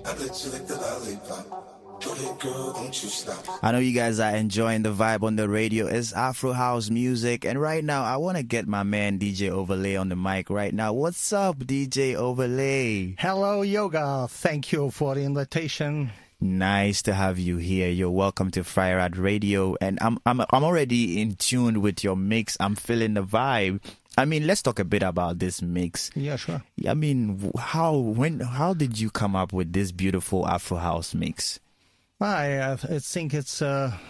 I know you guys are enjoying the vibe on the radio. It's Afro House music. And right now, I want to get my man DJ Overlay on the mic right now. What's up, DJ Overlay? Hello, Yoga. Thank you for the invitation. Nice to have you here. You're welcome to Freirad Radio. And I'm already in tune with your mix. I'm feeling the vibe. I mean, let's talk a bit about this mix. Yeah, sure. I mean, how did you come up with this beautiful Afro House mix? I think it's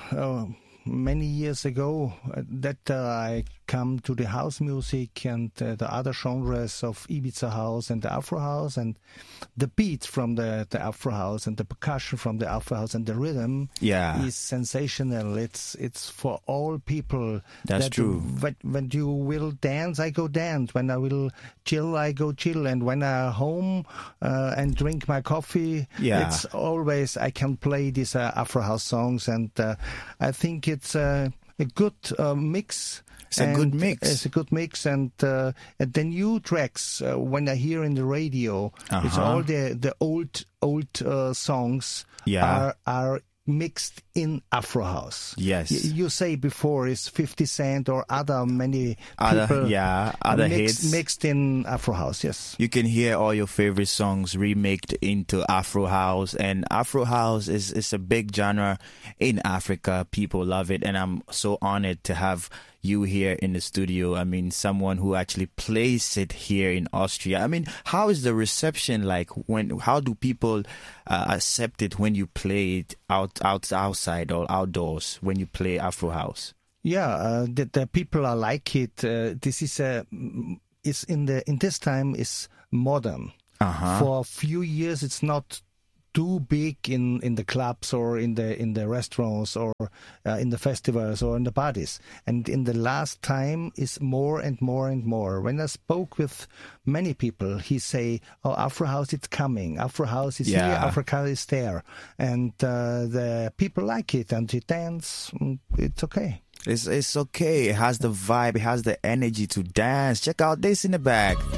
many years ago that I come to the house music and the other genres of Ibiza house and the Afro house, and the beat from the Afro house and the percussion from the Afro house and the rhythm is sensational. It's for all people. That's true. When you will dance, I go dance. When I will chill, I go chill. And when I'm home and drink my coffee, it's always I can play these Afro house songs, and I think it's a good mix. It's a good mix. It's a good mix, and the new tracks when I hear in the radio, it's all the old songs are mixed in Afro house. Yes, you say before is 50 Cent or many other hits mixed in Afro house. Yes, you can hear all your favorite songs remixed into Afro house, and Afro house is a big genre in Africa. People love it, and I'm so honored to have you here in the studio. I mean, someone who actually plays it here in Austria. I mean, how is the reception like? How do people accept it when you play it outside or outdoors when you play Afro house? Yeah, the people are like it. This is in this time is modern. For a few years, it's not too big in the clubs or in the restaurants or in the festivals or in the parties. And in the last time is more and more and more. When I spoke with many people, he say, "Oh, Afro house, it's coming. Afro house is here. Africa is there." And the people like it, and they dance. It's okay. It's okay. It has the vibe. It has the energy to dance. Check out this in the back.